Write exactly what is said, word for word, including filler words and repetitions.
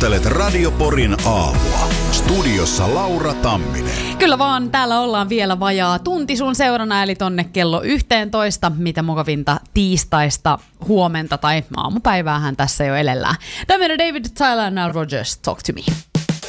Kuuntelet Radio Porin aamua. Studiossa Laura Tamminen. Kyllä vaan, täällä ollaan vielä vajaa tunti sun seurana, eli tonne kello yhteentoista, mitä mukavinta tiistaista huomenta tai aamupäiväähän tässä jo elellään. Tämä on David Tyler and Nile Rodgers, Talk to Me.